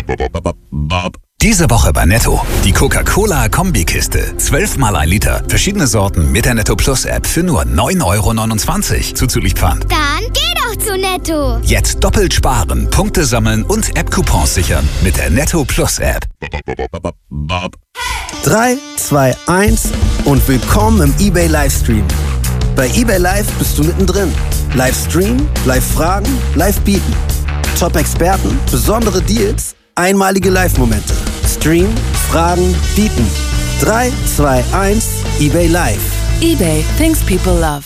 Diese Woche bei Netto. Die Coca-Cola-Kombikiste. 12 mal 1 Liter. Verschiedene Sorten mit der Netto Plus App für nur 9,29 € zuzüglich Pfand. Dann geh doch zu Netto. Jetzt doppelt sparen, Punkte sammeln und App-Coupons sichern mit der Netto Plus App. 3, 2, 1 und willkommen im eBay Livestream. Bei eBay Live bist du mittendrin. Livestream, Live-Fragen, Live-Bieten. Top-Experten, besondere Deals, einmalige Live-Momente. Stream, Fragen, Bieten. 3, 2, 1, eBay Live. eBay, things people love.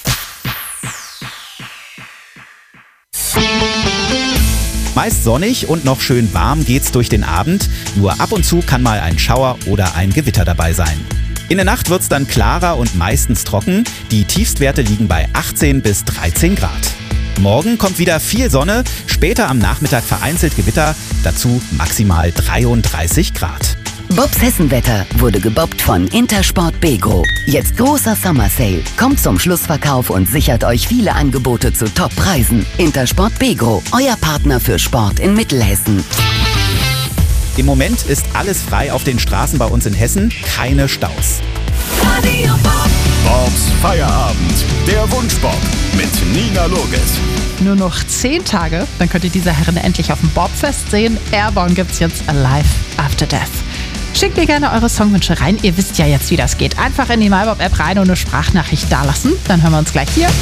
Meist sonnig und noch schön warm geht's durch den Abend. Nur ab und zu kann mal ein Schauer oder ein Gewitter dabei sein. In der Nacht wird's dann klarer und meistens trocken. Die Tiefstwerte liegen bei 18 bis 13 Grad. Morgen kommt wieder viel Sonne, später am Nachmittag vereinzelt Gewitter, dazu maximal 33 Grad. Bobs Hessenwetter wurde gebobbt von Intersport Begro. Jetzt großer Summer Sale. Kommt zum Schlussverkauf und sichert euch viele Angebote zu Top-Preisen. Intersport Begro, euer Partner für Sport in Mittelhessen. Im Moment ist alles frei auf den Straßen bei uns in Hessen, keine Staus. Bobs Feierabend, der Wunschbob mit Nina Loges. Nur noch 10 Tage, dann könnt ihr diese Herren endlich auf dem Bobfest sehen. Airborne gibt's jetzt Alive After Death. Schickt mir gerne eure Songwünsche rein. Ihr wisst ja jetzt, wie das geht. Einfach in die MyBob-App rein und eine Sprachnachricht dalassen. Dann hören wir uns gleich hier